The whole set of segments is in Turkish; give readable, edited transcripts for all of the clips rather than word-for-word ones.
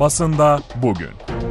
Basında bugün.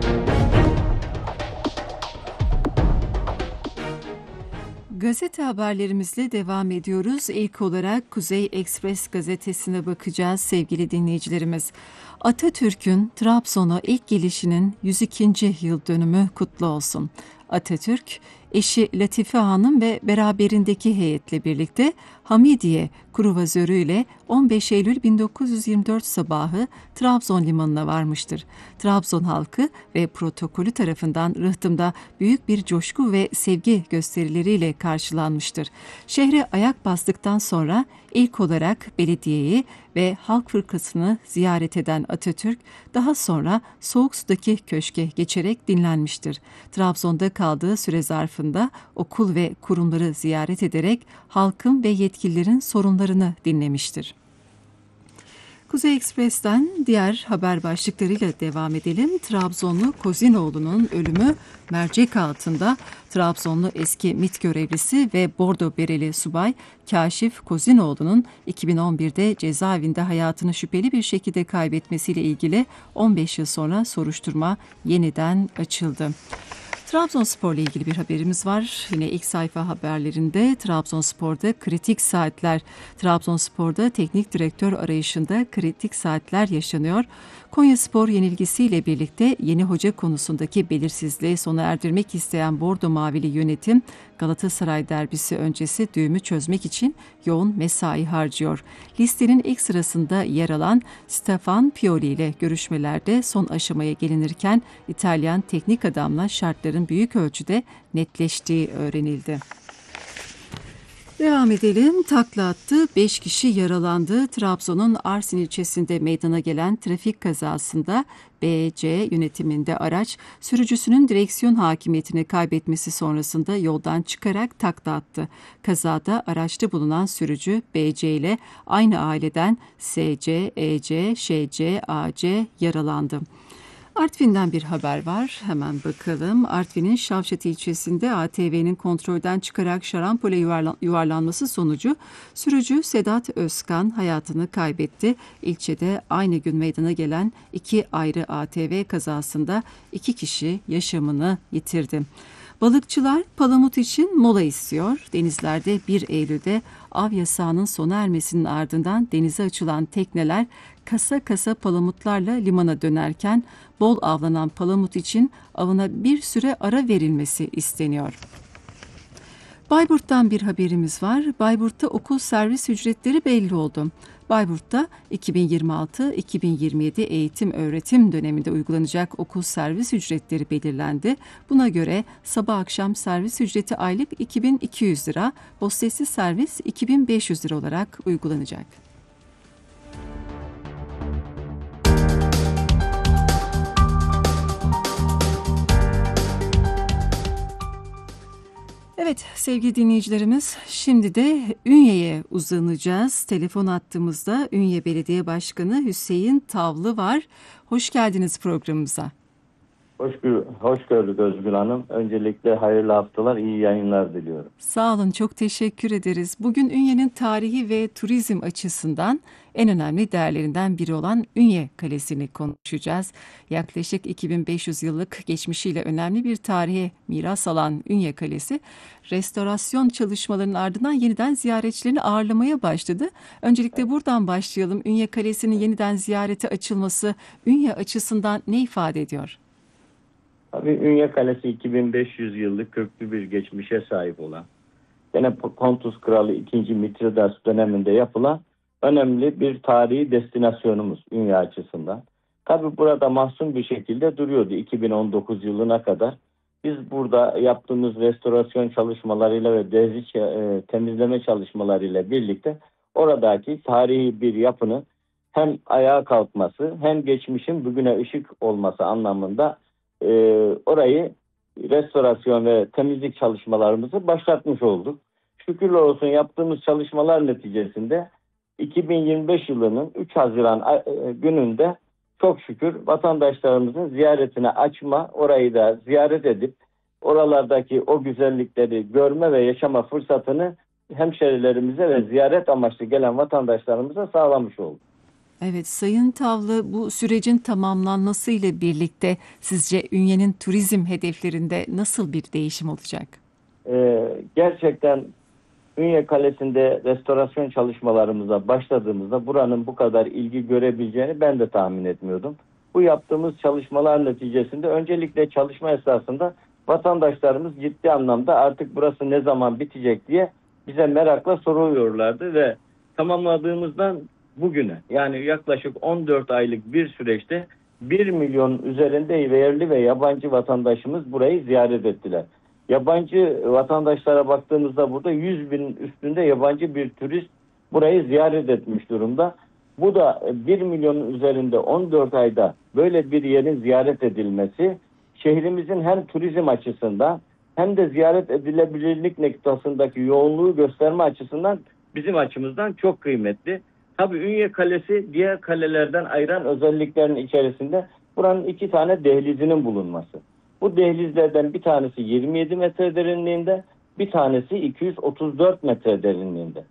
Gazete haberlerimizle devam ediyoruz. İlk olarak Kuzey Ekspres gazetesine bakacağız sevgili dinleyicilerimiz. Atatürk'ün Trabzon'a ilk gelişinin 102. yıl dönümü kutlu olsun. Atatürk, eşi Latife Hanım ve beraberindeki heyetle birlikte Hamidiye kruvazörü ile 15 Eylül 1924 sabahı Trabzon limanına varmıştır. Trabzon halkı ve protokolü tarafından rıhtımda büyük bir coşku ve sevgi gösterileriyle karşılanmıştır. Şehre ayak bastıktan sonra ilk olarak belediyeyi ve halk fırkasını ziyaret eden Atatürk, daha sonra Soğuk Su'daki köşke geçerek dinlenmiştir. Trabzon'da kaldığı süre zarfında okul ve kurumları ziyaret ederek halkın ve yetkililerin sorunlarını dinlemiştir. Kuzey Ekspres'ten diğer haber başlıklarıyla devam edelim. Trabzonlu Kozinoğlu'nun ölümü mercek altında. Trabzonlu eski MİT görevlisi ve Bordo Bereli subay Kaşif Kozinoğlu'nun 2011'de cezaevinde hayatını şüpheli bir şekilde kaybetmesiyle ilgili 15 yıl sonra soruşturma yeniden açıldı. Trabzonspor'la ilgili bir haberimiz var. Yine ilk sayfa haberlerinde Trabzonspor'da kritik saatler. Trabzonspor'da teknik direktör arayışında kritik saatler yaşanıyor. Konyaspor yenilgisiyle birlikte yeni hoca konusundaki belirsizliği sona erdirmek isteyen Bordo Mavili yönetim Galatasaray derbisi öncesi düğümü çözmek için yoğun mesai harcıyor. Listenin ilk sırasında yer alan Stefan Pioli ile görüşmelerde son aşamaya gelinirken İtalyan teknik adamla şartların büyük ölçüde netleştiği öğrenildi. Devam edelim. Takla attı. 5 kişi yaralandı. Trabzon'un Arsin ilçesinde meydana gelen trafik kazasında BC yönetiminde araç sürücüsünün direksiyon hakimiyetini kaybetmesi sonrasında yoldan çıkarak takla attı. Kazada araçta bulunan sürücü BC ile aynı aileden SC, EC, ŞC, AC yaralandı. Artvin'den bir haber var. Hemen bakalım. Artvin'in Şavşat ilçesinde ATV'nin kontrolden çıkarak şarampole yuvarlanması sonucu sürücü Sedat Özkan hayatını kaybetti. İlçede aynı gün meydana gelen 2 ayrı ATV kazasında 2 kişi yaşamını yitirdi. Balıkçılar palamut için mola istiyor. Denizlerde 1 Eylül'de av yasağının sona ermesinin ardından denize açılan tekneler kasa kasa palamutlarla limana dönerken bol avlanan palamut için avına bir süre ara verilmesi isteniyor. Bayburt'tan bir haberimiz var. Bayburt'ta okul servis ücretleri belli oldu. Bayburt'ta 2026-2027 eğitim öğretim döneminde uygulanacak okul servis ücretleri belirlendi. Buna göre sabah akşam servis ücreti aylık 2.200 lira, hostesli servis 2.500 lira olarak uygulanacak. Evet sevgili dinleyicilerimiz, şimdi de Ünye'ye uzanacağız. Telefon attığımızda Ünye Belediye Başkanı Hüseyin Tavlı var. Hoş geldiniz programımıza. Hoş gördük Özgül Hanım. Öncelikle hayırlı haftalar, iyi yayınlar diliyorum. Sağ olun, çok teşekkür ederiz. Bugün Ünye'nin tarihi ve turizm açısından en önemli değerlerinden biri olan Ünye Kalesi'ni konuşacağız. Yaklaşık 2500 yıllık geçmişiyle önemli bir tarihe miras alan Ünye Kalesi, restorasyon çalışmalarının ardından yeniden ziyaretçilerini ağırlamaya başladı. Öncelikle buradan başlayalım. Ünye Kalesi'nin yeniden ziyarete açılması Ünye açısından ne ifade ediyor? Tabii Ünye Kalesi 2500 yıllık köklü bir geçmişe sahip olan, gene Pontus Kralı 2. Mitridas döneminde yapılan önemli bir tarihi destinasyonumuz Ünye açısından. Tabii burada mahzun bir şekilde duruyordu 2019 yılına kadar. Biz burada yaptığımız restorasyon çalışmalarıyla ve temizleme çalışmalarıyla birlikte oradaki tarihi bir yapının hem ayağa kalkması hem geçmişin bugüne ışık olması anlamında orayı restorasyon ve temizlik çalışmalarımızı başlatmış olduk. Şükürler olsun yaptığımız çalışmalar neticesinde 2025 yılının 3 Haziran gününde çok şükür vatandaşlarımızın ziyaretine açma, orayı da ziyaret edip oralardaki o güzellikleri görme ve yaşama fırsatını hemşerilerimize ve ziyaret amaçlı gelen vatandaşlarımıza sağlamış olduk. Evet, Sayın Tavlı, bu sürecin tamamlanması ile birlikte sizce Ünye'nin turizm hedeflerinde nasıl bir değişim olacak? Gerçekten Ünye Kalesi'nde restorasyon çalışmalarımıza başladığımızda buranın bu kadar ilgi görebileceğini ben de tahmin etmiyordum. Bu yaptığımız çalışmalar neticesinde öncelikle çalışma esasında vatandaşlarımız ciddi anlamda artık burası ne zaman bitecek diye bize merakla soruyorlardı ve tamamladığımızdan bugüne, yani yaklaşık 14 aylık bir süreçte 1 milyon üzerinde yerli ve yabancı vatandaşımız burayı ziyaret ettiler. Yabancı vatandaşlara baktığımızda burada 100 bin üstünde yabancı bir turist burayı ziyaret etmiş durumda. Bu da 1 milyonun üzerinde 14 ayda böyle bir yerin ziyaret edilmesi şehrimizin hem turizm açısından hem de ziyaret edilebilirlik noktasındaki yoğunluğu gösterme açısından bizim açımızdan çok kıymetli. Tabii Ünye Kalesi diğer kalelerden ayıran özelliklerin içerisinde buranın 2 tane dehlizinin bulunması. Bu dehlizlerden bir tanesi 27 metre derinliğinde, bir tanesi 234 metre derinliğinde.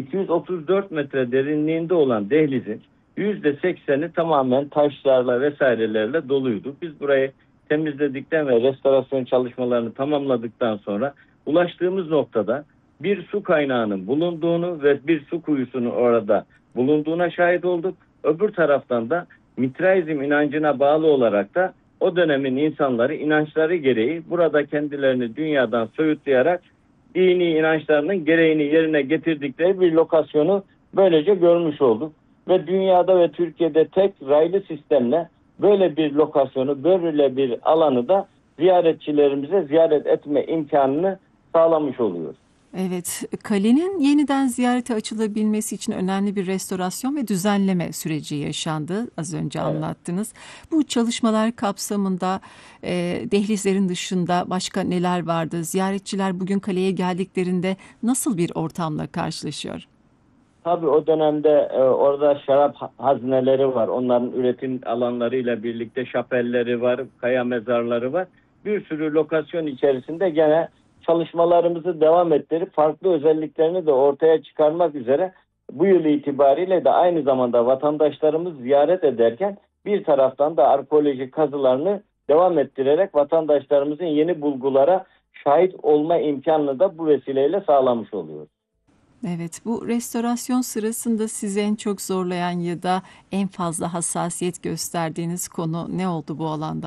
234 metre derinliğinde olan dehlizin %80'i tamamen taşlarla vesairelerle doluydu. Biz burayı temizledikten ve restorasyon çalışmalarını tamamladıktan sonra ulaştığımız noktada bir su kaynağının bulunduğunu ve bir su kuyusunun orada bulunduğuna şahit olduk. Öbür taraftan da Mitraizm inancına bağlı olarak da o dönemin insanları inançları gereği burada kendilerini dünyadan soyutlayarak dini inançlarının gereğini yerine getirdikleri bir lokasyonu böylece görmüş olduk. Ve dünyada ve Türkiye'de tek raylı sistemle böyle bir lokasyonu, böyle bir alanı da ziyaretçilerimize ziyaret etme imkanını sağlamış oluyoruz. Evet, kalenin yeniden ziyarete açılabilmesi için önemli bir restorasyon ve düzenleme süreci yaşandı. Az önce Evet. anlattınız. Bu çalışmalar kapsamında dehlizlerin dışında başka neler vardı? Ziyaretçiler bugün kaleye geldiklerinde nasıl bir ortamla karşılaşıyor? Tabii o dönemde orada şarap hazineleri var. Onların üretim alanlarıyla birlikte şapelleri var, kaya mezarları var. Bir sürü lokasyon içerisinde gene çalışmalarımızı devam ettirip farklı özelliklerini de ortaya çıkarmak üzere bu yıl itibariyle de aynı zamanda vatandaşlarımız ziyaret ederken bir taraftan da arkeolojik kazılarını devam ettirerek vatandaşlarımızın yeni bulgulara şahit olma imkanını da bu vesileyle sağlamış oluyoruz. Evet, bu restorasyon sırasında sizi en çok zorlayan ya da en fazla hassasiyet gösterdiğiniz konu ne oldu bu alanda?